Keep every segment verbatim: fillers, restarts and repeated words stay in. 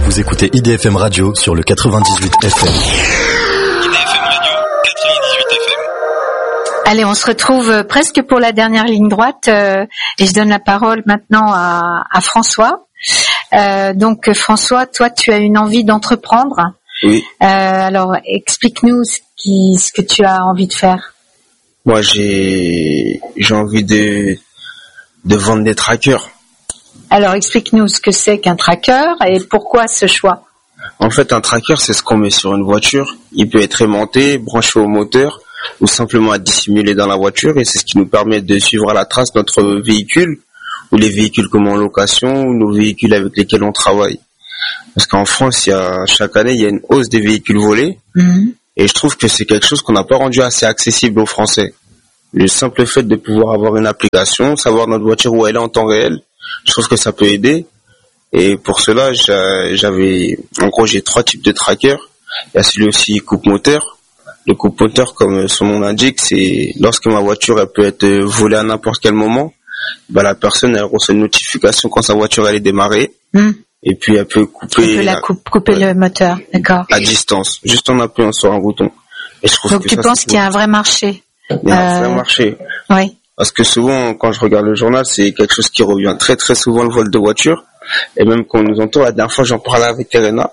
Vous écoutez I D F M Radio sur le quatre-vingt-dix-huit F M. I D F M Radio, quatre-vingt-dix-huit F M. Allez, on se retrouve presque pour la dernière ligne droite euh, et je donne la parole maintenant à, à François. Euh, donc François, toi tu as une envie d'entreprendre. Oui. Euh, alors explique-nous ce, qui, ce que tu as envie de faire. Moi j'ai j'ai envie de de vendre des trackers. Alors explique-nous ce que c'est qu'un tracker et pourquoi ce choix. En fait, un tracker, c'est ce qu'on met sur une voiture. Il peut être aimanté, branché au moteur ou simplement à dissimuler dans la voiture, et c'est ce qui nous permet de suivre à la trace notre véhicule ou les véhicules comme en location ou nos véhicules avec lesquels on travaille. Parce qu'en France, il y a, chaque année, il y a une hausse des véhicules volés, mmh. et je trouve que c'est quelque chose qu'on n'a pas rendu assez accessible aux Français. Le simple fait de pouvoir avoir une application, savoir notre voiture où elle est en temps réel, je trouve que ça peut aider. Et pour cela, j'avais, en gros, j'ai trois types de trackers. Il y a celui aussi coupe-moteur. Le coupe-moteur, comme son nom l'indique, c'est lorsque ma voiture elle peut être volée à n'importe quel moment, bah la personne elle reçoit une notification quand sa voiture elle est démarrée, mmh. et puis elle peut couper, elle peut la coupe, couper ouais, le moteur, d'accord. À distance, juste en appuyant sur un bouton. Et je trouve Donc que tu ça, penses qu'il y a un vrai marché? Il y a euh... un vrai marché. Oui. Parce que souvent, quand je regarde le journal, c'est quelque chose qui revient très très souvent, le vol de voiture. Et même quand on nous entend, la dernière fois j'en parlais avec Terena,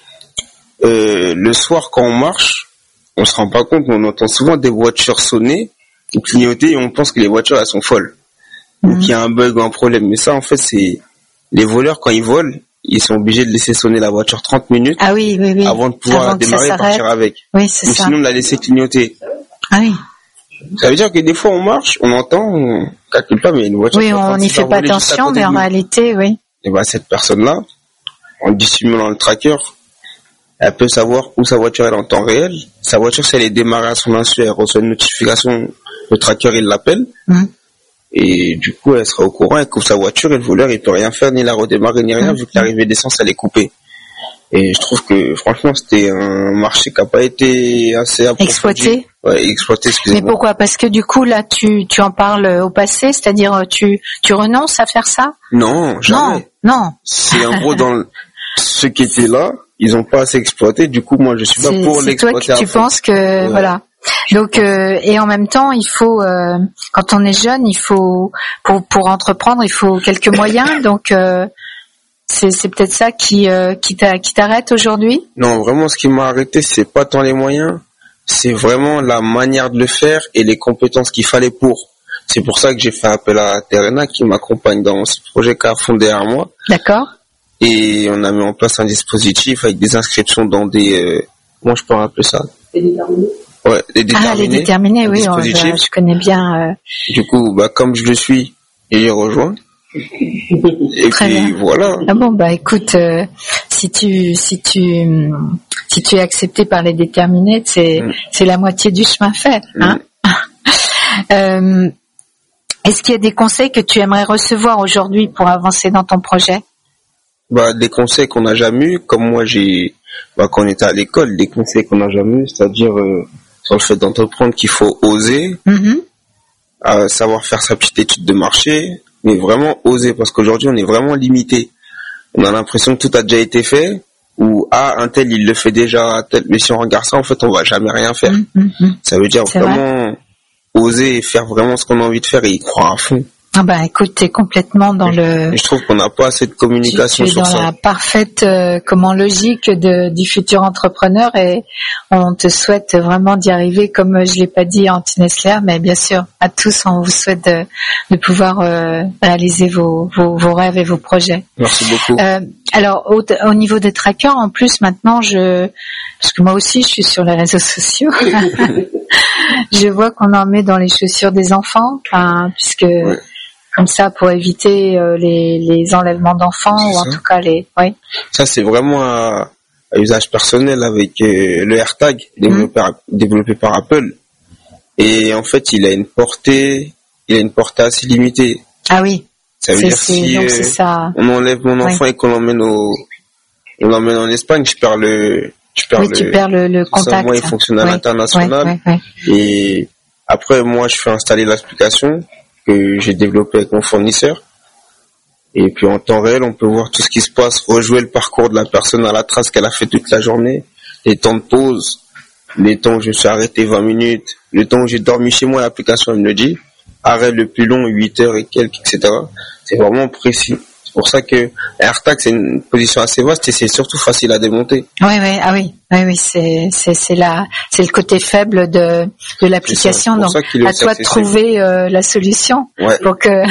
euh, le soir quand on marche, on se rend pas compte, mais on entend souvent des voitures sonner ou clignoter et on pense que les voitures elles sont folles. Mmh. Ou qu'il y a un bug ou un problème. Mais ça en fait c'est, les voleurs quand ils volent, ils sont obligés de laisser sonner la voiture trente minutes ah oui, oui, oui. avant de pouvoir avant la démarrer et partir avec. Oui, c'est ou ça. Sinon de la laisser clignoter. Ah oui. Ça veut dire que des fois on marche, on entend, on calcule pas, mais une voiture... Oui, on n'y fait pas attention, mais en réalité, oui. Et ben cette personne-là, en dissimulant le tracker, elle peut savoir où sa voiture est en temps réel. Sa voiture, si elle est démarrée à son insu, elle reçoit une notification, le tracker il l'appelle, mmh. et du coup elle sera au courant, elle coupe sa voiture et le voleur il peut rien faire, ni la redémarrer, ni rien, mmh. vu que l'arrivée d'essence elle est coupée. Et je trouve que franchement c'était un marché qui n'a pas été assez approfondi. Exploité. Ouais, exploité, excusez-moi. Mais pourquoi? Parce que du coup là tu tu en parles au passé, c'est-à-dire tu tu renonces à faire ça? Non, jamais. Non, non. C'est en gros dans le, ceux qui étaient là, ils ont pas assez exploité. Du coup moi je suis pas c'est, pour c'est l'exploiter. C'est toi qui tu penses que ouais. Voilà. Donc euh, et en même temps il faut euh, quand on est jeune il faut pour pour entreprendre il faut quelques moyens donc. Euh, C'est, c'est peut-être ça qui, euh, qui, t'a, qui t'arrête aujourd'hui? Non, vraiment, ce qui m'a arrêté, c'est pas tant les moyens, c'est vraiment la manière de le faire et les compétences qu'il fallait pour. C'est pour ça que j'ai fait appel à Terena qui m'accompagne dans ce projet qu'a fondé derrière moi. D'accord. Et on a mis en place un dispositif avec des inscriptions dans des... Euh, comment je peux rappeler ça? Les déterminés. Ouais, les déterminés. Ah, les déterminés, oui, on, je, je connais bien. Euh... Du coup, bah, comme je le suis, il y rejoint. Et Très puis bien. Voilà. Ah bon bah écoute, euh, si tu si tu si tu es accepté par les déterminés, c'est mm. c'est la moitié du chemin fait. Hein mm. euh, est-ce qu'il y a des conseils que tu aimerais recevoir aujourd'hui pour avancer dans ton projet? Bah des conseils qu'on n'a jamais eu, comme moi j'ai bah quand on était à l'école, des conseils qu'on n'a jamais eu, c'est-à-dire euh, sur le fait d'entreprendre qu'il faut oser, mm-hmm. euh, savoir faire sa petite étude de marché. Mais vraiment oser, parce qu'aujourd'hui on est vraiment limité. On a l'impression que tout a déjà été fait, ou ah un tel il le fait déjà, un tel. Mais si on regarde ça, en fait on va jamais rien faire. Mmh, mmh. Ça veut dire c'est vraiment vrai. Oser et faire vraiment ce qu'on a envie de faire et y croire à fond. Ah bah écoute, t'es complètement dans et, le. Et je trouve qu'on n'a pas assez de communication tu, tu sur ça. Es dans la parfaite euh, comment logique de du futur entrepreneur et on te souhaite vraiment d'y arriver comme je l'ai pas dit à Antti Nessler, mais bien sûr à tous on vous souhaite de, de pouvoir euh, réaliser vos, vos vos rêves et vos projets. Merci beaucoup. Euh, alors au, au niveau des trackers, en plus maintenant je parce que moi aussi je suis sur les réseaux sociaux. Je vois qu'on en met dans les chaussures des enfants, enfin, puisque ouais. Comme ça pour éviter euh, les, les enlèvements d'enfants c'est ou ça. En tout cas les. Oui. Ça c'est vraiment un, un usage personnel avec euh, le AirTag développé, mmh. développé par Apple et en fait il a une portée, il a une portée assez limitée. Ah oui. Ça veut c'est, dire c'est, si donc euh, c'est ça. On enlève mon enfant oui. Et qu'on l'emmène au, on l'emmène en Espagne, je perds le. Tu perds oui, le, tu perds le, le contact. Moi, il fonctionne à oui. l'international. Oui, oui, oui. Et après, moi, je fais installer l'application que j'ai développée avec mon fournisseur. Et puis en temps réel, on peut voir tout ce qui se passe, rejouer le parcours de la personne à la trace qu'elle a fait toute la journée, les temps de pause, les temps où je me suis arrêté vingt minutes, le temps où j'ai dormi chez moi, l'application elle me le dit, arrêt le plus long, huit heures et quelques, et cetera. C'est vraiment précis. C'est pour ça que AirTag, c'est une position assez vaste et c'est surtout facile à démonter. Oui, oui, ah oui, oui, oui, c'est, c'est, c'est la, c'est le côté faible de, de l'application. Donc, à toi de trouver euh, la solution. Ouais. Donc, euh...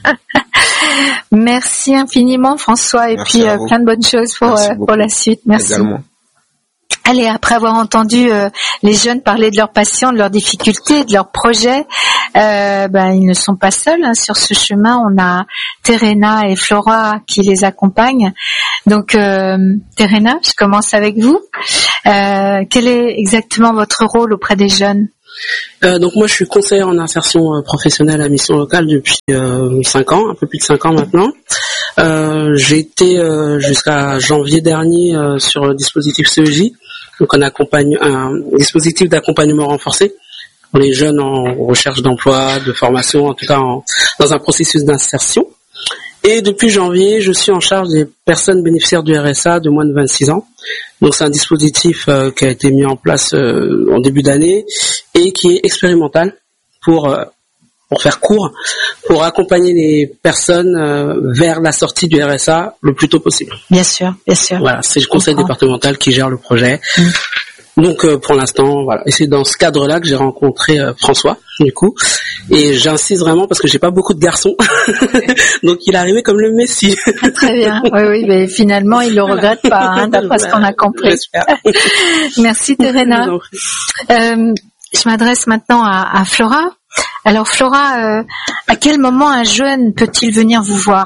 merci infiniment, François, et Merci puis euh, plein de bonnes choses pour, euh, pour la suite. Merci. Également. Allez, après avoir entendu euh, les jeunes parler de leurs passions, de leurs difficultés, de leurs projets, euh, ben ils ne sont pas seuls hein, sur ce chemin. On a Terena et Flora qui les accompagnent. Donc, euh, Terena, je commence avec vous. Euh, quel est exactement votre rôle auprès des jeunes ? Euh, donc moi je suis conseillère en insertion euh, professionnelle à mission locale depuis euh, cinq ans, un peu plus de cinq ans maintenant. Euh, j'ai été euh, jusqu'à janvier dernier euh, sur le dispositif C E J, donc on accompagne un dispositif d'accompagnement renforcé pour les jeunes en recherche d'emploi, de formation, en tout cas en, dans un processus d'insertion. Et depuis janvier, je suis en charge des personnes bénéficiaires du R S A de moins de vingt-six ans. Donc c'est un dispositif euh, qui a été mis en place euh, en début d'année et qui est expérimental pour euh, pour faire court, pour accompagner les personnes euh, vers la sortie du R S A le plus tôt possible. Bien sûr, bien sûr. Voilà, c'est le conseil départemental qui gère le projet. Mmh. Donc euh, pour l'instant, voilà. Et c'est dans ce cadre-là que j'ai rencontré euh, François, du coup. Et j'insiste vraiment parce que j'ai pas beaucoup de garçons. Donc il est arrivé comme le Messie. Très bien. Oui, oui, mais finalement il le regrette pas, hein, d'après ce qu'on a compris. Merci Terena. Euh, je m'adresse maintenant à, à Flora. Alors Flora, euh, à quel moment un jeune peut-il venir vous voir ?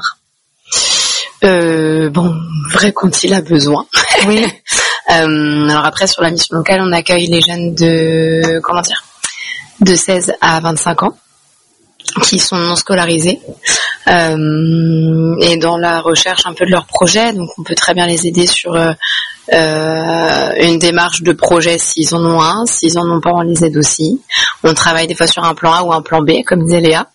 Euh, bon, vrai quand il a besoin. Oui. euh, alors après, sur la mission locale, on accueille les jeunes de, comment dire, de seize à vingt-cinq ans, qui sont non scolarisés, euh, et dans la recherche un peu de leur projet. Donc, on peut très bien les aider sur euh, euh, une démarche de projet s'ils en ont un. S'ils en ont pas, on les aide aussi. On travaille des fois sur un plan A ou un plan B, comme disait Léa.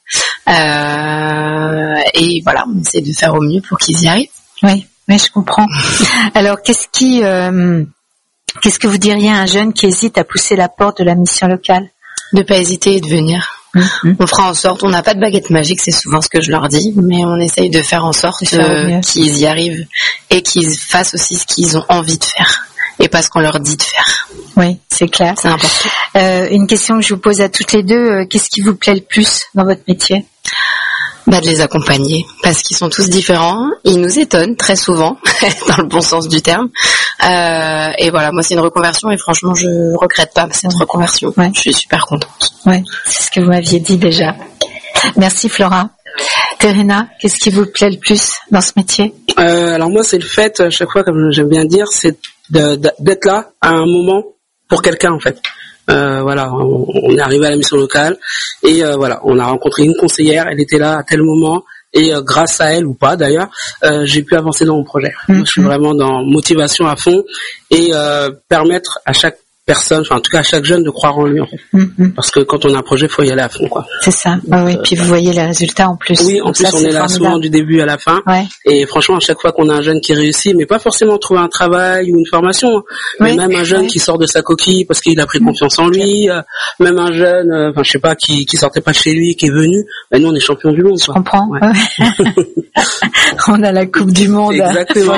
Euh, et voilà, on essaie de faire au mieux pour qu'ils y arrivent. Oui, oui, je comprends. Alors, qu'est-ce qui, euh, qu'est-ce que vous diriez à un jeune qui hésite à pousser la porte de la mission locale ? De pas hésiter et de venir. Mmh. On fera en sorte, on n'a pas de baguette magique, c'est souvent ce que je leur dis, mais on essaye de faire en sorte euh, qu'ils y arrivent et qu'ils fassent aussi ce qu'ils ont envie de faire et pas ce qu'on leur dit de faire. Oui, c'est clair. C'est important. Euh, une question que je vous pose à toutes les deux, euh, qu'est-ce qui vous plaît le plus dans votre métier ? Bah, de les accompagner, parce qu'ils sont tous différents, ils nous étonnent très souvent, dans le bon sens du terme. Euh, et voilà, moi c'est une reconversion et franchement je regrette pas cette reconversion. Ouais. Je suis super contente. Ouais, c'est ce que vous m'aviez dit déjà. Merci Flora. Terena, qu'est-ce qui vous plaît le plus dans ce métier ? euh, Alors moi c'est le fait, à chaque fois comme j'aime bien dire, c'est de, de, d'être là à un moment pour quelqu'un en fait. Euh, voilà, on, on est arrivé à la mission locale et euh, voilà, on a rencontré une conseillère, elle était là à tel moment et euh, grâce à elle ou pas d'ailleurs, euh, j'ai pu avancer dans mon projet. Mm-hmm. Moi, je suis vraiment dans motivation à fond et euh, permettre à chaque personne, enfin en tout cas à chaque jeune de croire en lui en fait. Mm-hmm. Parce que quand on a un projet, il faut y aller à fond quoi. C'est ça. Donc, ah oui, euh, puis vous voyez les résultats en plus. Oui, en Donc plus ça, on est là formidable. Souvent du début à la fin. Ouais. Et franchement, à chaque fois qu'on a un jeune qui réussit, mais pas forcément trouver un travail ou une formation, mais oui. même un jeune oui. qui sort de sa coquille parce qu'il a pris confiance en lui, euh, même un jeune, enfin euh, je sais pas, qui qui sortait pas de chez lui, qui est venu, ben nous on est champion du monde. Je quoi. comprends. Ouais. On a la Coupe du Monde. Exactement.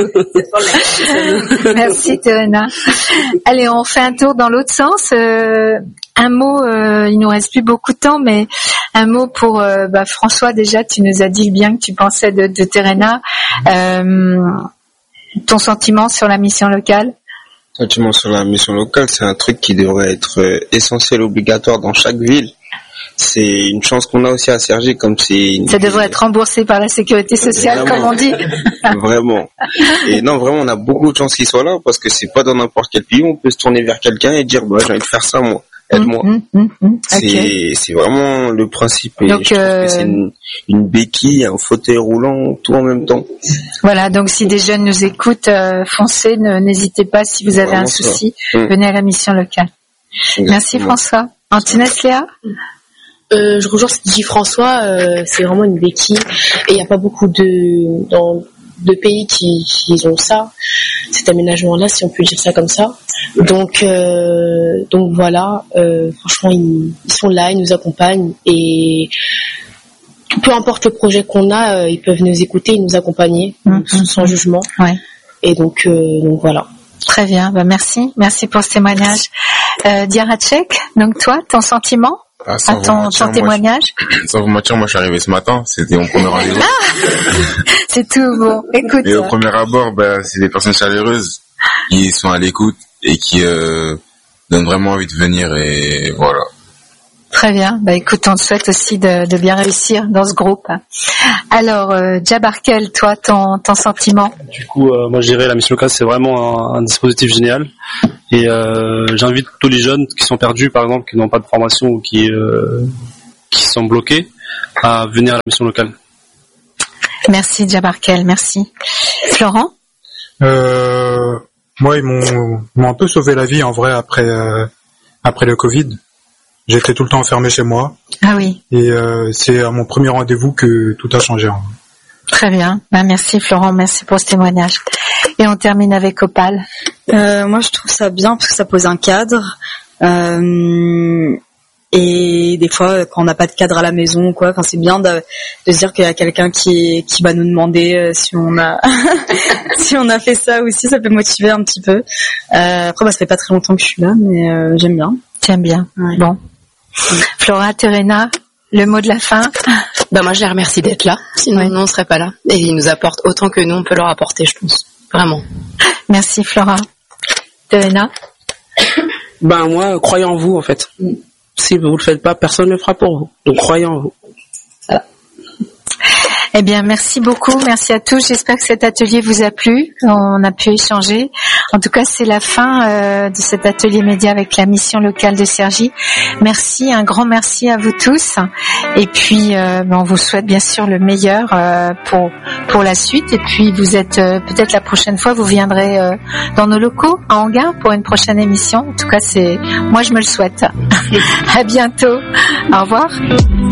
Merci Terena. Allez, on fait un tour dans l'autre sens. Euh, un mot, euh, il nous reste plus beaucoup de temps, mais un mot pour euh, bah, François. Déjà, tu nous as dit le bien que tu pensais de, de Terena. Euh, ton sentiment sur la mission locale ? Sentiment sur la mission locale, c'est un truc qui devrait être euh, essentiel, obligatoire dans chaque ville. C'est une chance qu'on a aussi à Cergy, comme c'est... Une... Ça devrait être remboursé par la sécurité sociale, vraiment. Comme on dit. Vraiment. Et non, vraiment, on a beaucoup de chance qu'il soit là, parce que c'est pas dans n'importe quel pays, on peut se tourner vers quelqu'un et dire, bah, j'ai envie de faire ça, moi. Aide-moi. Mmh, mmh, mmh, c'est, okay. c'est vraiment le principe. Et donc, je euh... que c'est une, une béquille, un fauteuil roulant, tout en même temps. Voilà, donc si des jeunes nous écoutent, euh, foncez, ne, n'hésitez pas, si vous avez vraiment un souci, mmh. venez à la mission locale. Exactement. Merci François. Antinès, Léa ? Euh, je rejoins ce que dit François, euh, c'est vraiment une béquille et il n'y a pas beaucoup de, dans, de pays qui, qui ont ça, cet aménagement-là, si on peut dire ça comme ça. Donc, euh, donc voilà, euh, franchement, ils, ils sont là, ils nous accompagnent et peu importe le projet qu'on a, euh, ils peuvent nous écouter, nous accompagner mmh. sans jugement. Ouais. Et donc, euh, donc voilà. Très bien, bah merci, merci pour ce témoignage. Euh, Diarachek, donc toi, ton sentiment ah, à ton, mentir, ton témoignage moi, je, Sans vous mentir, moi je suis arrivé ce matin, c'était mon premier rendez-vous. Ah c'est tout bon, écoute. Et au premier abord, bah, c'est des personnes chaleureuses qui sont à l'écoute et qui euh, donnent vraiment envie de venir et voilà. Très bien. Bah écoute, on te souhaite aussi de, de bien réussir dans ce groupe. Alors, euh, Djabarkel, toi, ton, ton sentiment? Du coup, euh, moi je dirais la mission locale, c'est vraiment un, un dispositif génial. Et euh, j'invite tous les jeunes qui sont perdus, par exemple, qui n'ont pas de formation ou qui, euh, qui sont bloqués, à venir à la mission locale. Merci Djabarkel, merci. Florent? euh, Moi, ils m'ont, m'ont un peu sauvé la vie en vrai après, euh, après le Covid. J'étais tout le temps enfermé chez moi. Ah oui. Et euh, c'est à mon premier rendez-vous que tout a changé. Très bien. Ben, merci Florent, merci pour ce témoignage. Et on termine avec Opal. Euh, moi, je trouve ça bien parce que ça pose un cadre. Euh, et des fois, quand on n'a pas de cadre à la maison, quoi, enfin, c'est bien de, de se dire qu'il y a quelqu'un qui, qui va nous demander euh, si on a si on a fait ça aussi. Ça peut motiver un petit peu. Euh, après, bah, ça fait pas très longtemps que je suis là, mais euh, j'aime bien. J'aime bien. Ouais. Bon. Flora, Terena, le mot de la fin. Bah moi je les remercie d'être là, sinon ouais. nous on serait pas là. Et ils nous apportent autant que nous on peut leur apporter, je pense. Vraiment. Merci Flora. Terena. Ben moi, croyez en vous en fait. Si vous le faites pas, personne ne le fera pour vous. Donc croyez en vous. Voilà. Eh bien, merci beaucoup, merci à tous. J'espère que cet atelier vous a plu. On a pu échanger. En tout cas, c'est la fin euh, de cet atelier média avec la mission locale de Cergy. Merci, un grand merci à vous tous. Et puis, euh, on vous souhaite bien sûr le meilleur euh, pour pour la suite. Et puis, vous êtes euh, peut-être la prochaine fois, vous viendrez euh, dans nos locaux à Anguin pour une prochaine émission. En tout cas, c'est moi, je me le souhaite. À bientôt. Au revoir.